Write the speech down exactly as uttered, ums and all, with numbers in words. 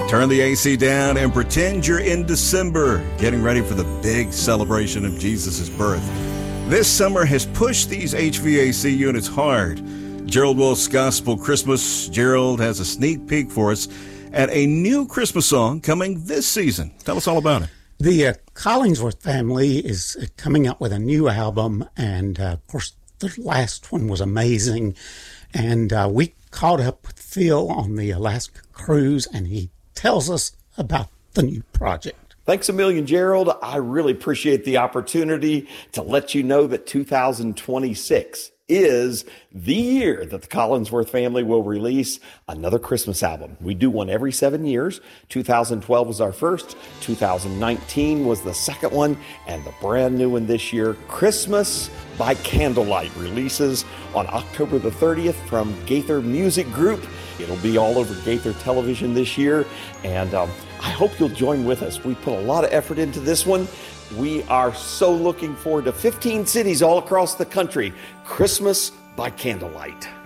Turn the A C down and pretend you're in December, getting ready for the big celebration of Jesus' birth. This summer has pushed these H V A C units hard. Gerald Wolf's Gospel Christmas. Gerald has a sneak peek for us at a new Christmas song coming this season. Tell us all about it. The uh, Collingsworth family is uh, coming up with a new album, and uh, of course, the last one was amazing. And uh, we caught up with Phil on the Alaska cruise, and he tells us about the new project. Thanks a million, Gerald. I really appreciate the opportunity to let you know that two thousand twenty-six is the year that the Collingsworth family will release another Christmas album. We do one every seven years. two thousand twelve was our first. two thousand nineteen was the second one. And the brand new one this year, Christmas by Candlelight, releases on October the thirtieth from Gaither Music Group. It'll be all over Gaither Television this year. And um, I hope you'll join with us. We put a lot of effort into this one. We are so looking forward to fifteen cities all across the country. Christmas by Candlelight.